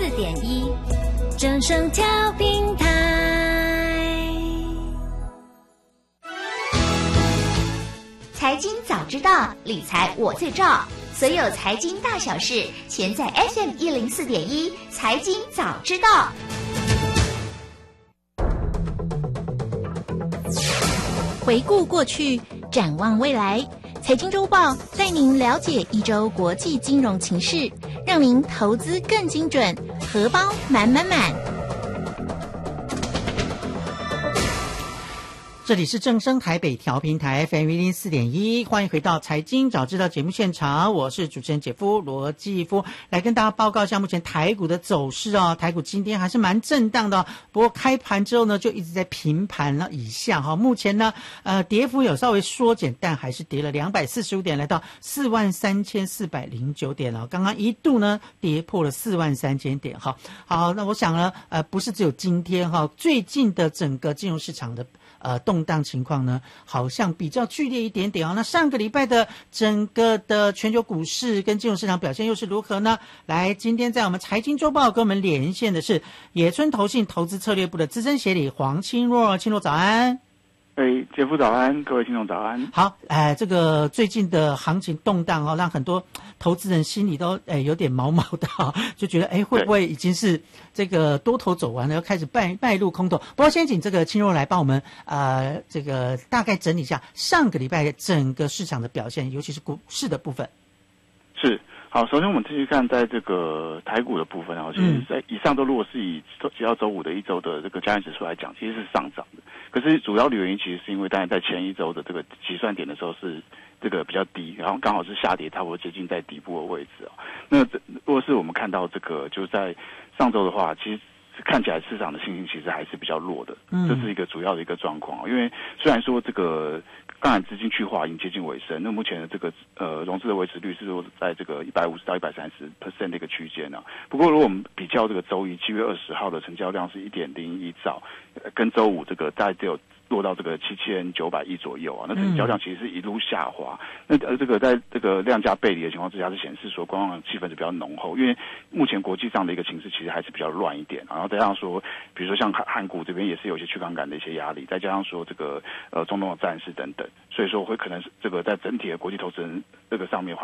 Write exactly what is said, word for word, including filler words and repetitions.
点一，正声调频台。 财经早知道，理财我最照。所有财经大小事，全在 F M 一零四点一财经早知道。 回顾过去，展望未来，财经周报带您了解一周国际金融情势，让您投资更精准，荷包满满满。 这里是正声台北调频台 F M 一零四点一，欢迎回到财经早知道节目现场，我是主持人姐夫罗继夫，来跟大家报告一下目前台股的走势哦。台股今天还是蛮震荡的、哦，不过开盘之后呢，就一直在平盘了以下哈、哦。目前呢，呃，跌幅有稍微缩减，但还是跌了两百四十五点，来到四万三千四百零九点了、哦。刚刚一度呢，跌破了四万三千点哈。好，那我想呢，呃，不是只有今天哈、哦，最近的整个金融市场的。呃，动荡情况呢，好像比较剧烈一点点哦。那上个礼拜的整个的全球股市跟金融市场表现又是如何呢？来，今天在我们财经周报跟我们连线的是野村投信投资策略部的资深协理黄清若，清若早安。 哎，杰夫早安，各位听众早安。 好，哎，这个最近的行情动荡哦，让很多投资人心里都哎有点毛毛的、哦，就觉得哎会不会已经是这个多头走完了，要开始迈迈入空头？不过先请这个清若来帮我们呃这个大概整理一下上个礼拜整个市场的表现，尤其是股市的部分。 是。好，首先我们继续看在这个台股的部分啊，其实在以上周如果是以只要周五的一周的这个加权指数来讲，其实是上涨的。可是主要的原因其实是因为当然在前一周的这个起算点的时候是这个比较低，然后刚好是下跌差不多接近在底部的位置啊。那如果是我们看到这个就在上周的话，其实看起来市场的信心其实还是比较弱的，这是一个主要的一个状况。因为虽然说这个当然资金去化已经接近尾声，那目前的这个呃融资的维持率是说在这个一百五十到一百三十 percent 的一个区间啊。不过如果我们比较这个周一七月二十号的成交量是一点零一兆，跟周五这个大概只有落到这个七千九百亿左右啊，那成交量其实是一路下滑。那呃这个在这个量价背离的情况之下，是显示说观望气氛是比较浓厚，因为目前国际上的一个情势其实还是比较乱一点，然后再加上说，比如说像韩韩股这边也是有一些去杠杆的一些压力，再加上说这个呃中东的战事等等，所以说会可能是这个在整体的国际投资人这个上面。